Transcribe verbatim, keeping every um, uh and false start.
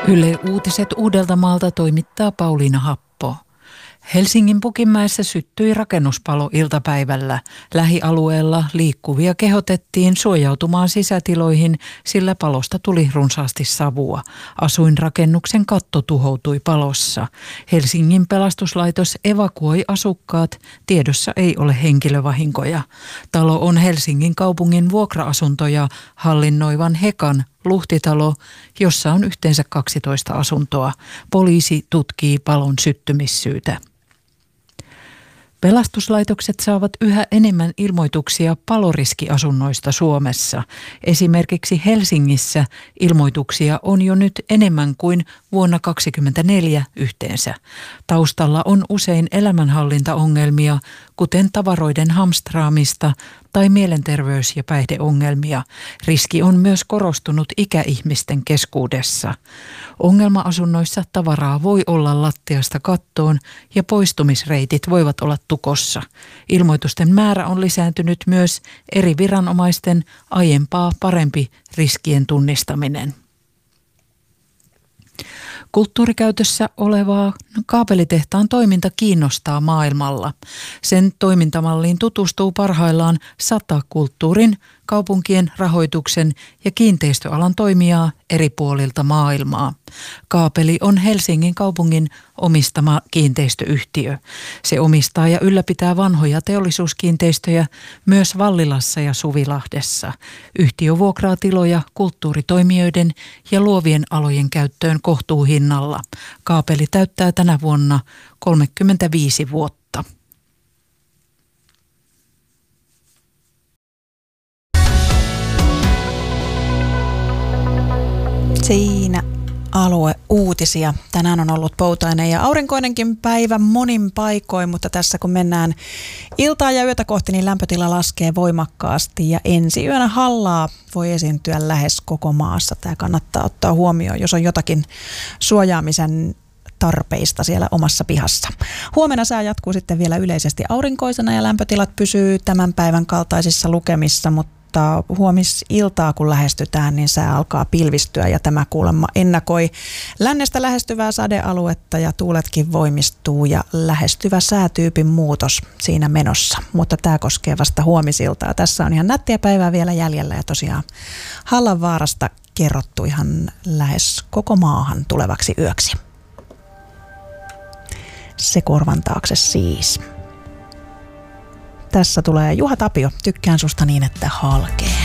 Yle Uutiset Uudeltamaalta toimittaa Pauliina Happo. Helsingin Pukinmäessä syttyi rakennuspalo iltapäivällä. Lähialueella liikkuvia kehotettiin suojautumaan sisätiloihin, sillä palosta tuli runsaasti savua. Asuinrakennuksen katto tuhoutui palossa. Helsingin pelastuslaitos evakuoi asukkaat. Tiedossa ei ole henkilövahinkoja. Talo on Helsingin kaupungin vuokra-asuntoja hallinnoivan Hekan luhtitalo, jossa on yhteensä kaksitoista asuntoa. Poliisi tutkii palon syttymissyytä. Pelastuslaitokset saavat yhä enemmän ilmoituksia paloriskiasunnoista Suomessa. Esimerkiksi Helsingissä ilmoituksia on jo nyt enemmän kuin vuonna kaksituhattakaksikymmentäneljä yhteensä. Taustalla on usein elämänhallintaongelmia, kuten tavaroiden hamstraamista tai mielenterveys- ja päihdeongelmia. Riski on myös korostunut ikäihmisten keskuudessa. Ongelma-asunnoissa tavaraa voi olla lattiasta kattoon ja poistumisreitit voivat olla tukossa. Ilmoitusten määrä on lisääntynyt myös eri viranomaisten aiempaa parempi riskien tunnistaminen. Kulttuurikäytössä olevaa kaapelitehtaan toiminta kiinnostaa maailmalla. Sen toimintamalliin tutustuu parhaillaan sata kulttuurin, kaupunkien, rahoituksen ja kiinteistöalan toimijaa eri puolilta maailmaa. Kaapeli on Helsingin kaupungin omistama kiinteistöyhtiö. Se omistaa ja ylläpitää vanhoja teollisuuskiinteistöjä myös Vallilassa ja Suvilahdessa. Yhtiö vuokraa tiloja kulttuuritoimijoiden ja luovien alojen käyttöön kohtuuhinnalla. Kaapeli täyttää tänä vuonna kolmekymmentäviisi vuotta. Siinä alue uutisia. Tänään on ollut poutainen ja aurinkoinenkin päivä monin paikoin, mutta tässä kun mennään iltaa ja yötä kohti, niin lämpötila laskee voimakkaasti ja ensi yönä hallaa voi esiintyä lähes koko maassa. Tämä kannattaa ottaa huomioon, jos on jotakin suojaamisen tarpeista siellä omassa pihassa. Huomenna sää jatkuu sitten vielä yleisesti aurinkoisena ja lämpötilat pysyy tämän päivän kaltaisissa lukemissa, mutta Mutta huomisiltaa kun lähestytään, niin sää alkaa pilvistyä ja tämä kuulemma ennakoi lännestä lähestyvää sadealuetta ja tuuletkin voimistuu ja lähestyvä säätyypin muutos siinä menossa. Mutta tämä koskee vasta huomisiltaa. Tässä on ihan nättiä päivää vielä jäljellä ja tosiaan Hallanvaarasta kerrottu ihan lähes koko maahan tulevaksi yöksi. Se korvan taakse siis. Tässä tulee Juha Tapio, tykkään susta niin, että halkee.